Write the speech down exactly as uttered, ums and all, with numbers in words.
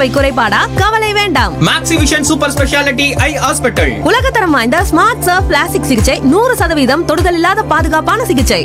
பார்வை குறைபாடா? கவலை வேண்டாம். மேக்ஸிவிஷன் சூப்பர் ஸ்பெஷாலிட்டி ஐ ஹாஸ்பிட்டல். உலகத்தரம் வாய்ந்த ஸ்மார்ட் சர்ஃப் பிளாஸ்டிக் சிகிச்சை, நூறு சதவீதம் தொடுதல் இல்லாத பாதுகாப்பான சிகிச்சை.